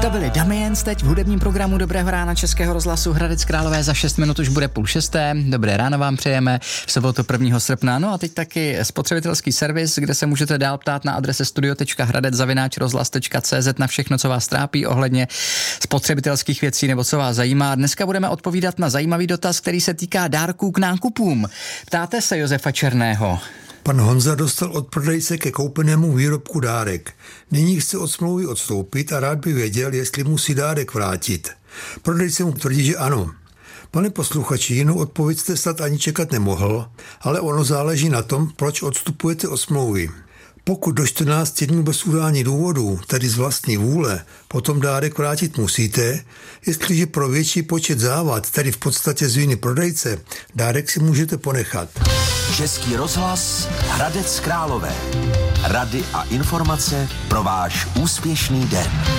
To byli Damiens teď v hudebním programu Dobrého rána Českého rozhlasu Hradec Králové. Za 6 minut už bude 5:30. Dobré ráno vám přejeme v sobotu 1. srpna. No a teď taky spotřebitelský servis, kde se můžete dál ptát na adrese studio.hradec@rozhlas.cz na všechno, co vás trápí ohledně spotřebitelských věcí nebo co vás zajímá. Dneska budeme odpovídat na zajímavý dotaz, který se týká dárků k nákupům. Ptáte se Josefa Černého. Pan Honza dostal od prodejce ke koupenému výrobku dárek. Nyní chce od smlouvy odstoupit a rád by věděl, jestli musí dárek vrátit. Prodejce mu tvrdí, že ano. Pane posluchači, jinou odpověď jste snad ani čekat nemohl, ale ono záleží na tom, proč odstupujete od smlouvy. Pokud do 14 dnů bez udání důvodů, tedy z vlastní vůle, potom dárek vrátit musíte, jestliže pro větší počet závad, tedy v podstatě z viny prodejce, dárek si můžete ponechat. Český rozhlas Hradec Králové. Rady a informace pro váš úspěšný den.